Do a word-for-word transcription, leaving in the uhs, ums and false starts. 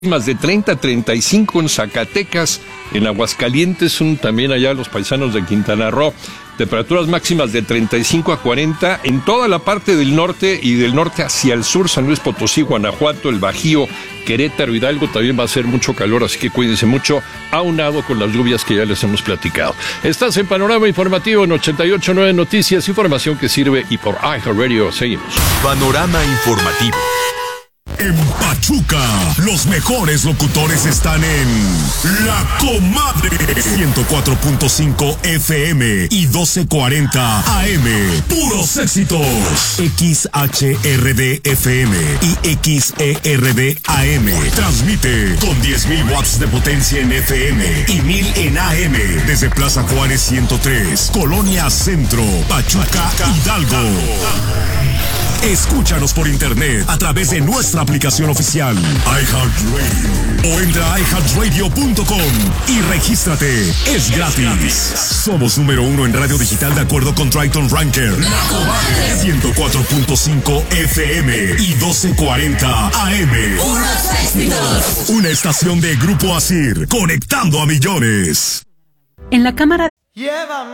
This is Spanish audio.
Más de treinta a treinta y cinco en Zacatecas, en Aguascalientes, un, también allá los paisanos de Quintana Roo. Temperaturas máximas de treinta y cinco a cuarenta en toda la parte del norte y del norte hacia el sur, San Luis Potosí, Guanajuato, el Bajío, Querétaro, Hidalgo, también va a ser mucho calor, así que cuídense mucho, aunado con las lluvias que ya les hemos platicado. Estás en Panorama Informativo en ochenta y ocho punto nueve Noticias, información que sirve, y por iHeartRadio. Seguimos. Panorama Informativo. En Pachuca, los mejores locutores están en La Comadre, ciento cuatro punto cinco F M y doce cuarenta A M. Puros éxitos. X H R D F M y X E R D A M. Transmite con diez mil watts de potencia en F M y mil en A M. Desde Plaza Juárez ciento tres, Colonia Centro, Pachuca, Hidalgo. Escúchanos por internet a través de nuestra aplicación oficial iHeartRadio o entra a i heart radio punto com y regístrate. Es gratis. Somos número uno en radio digital de acuerdo con Triton Ranker. ciento cuatro punto cinco F M y doce cuarenta A M. Una estación de Grupo Asir, conectando a millones. En la cámara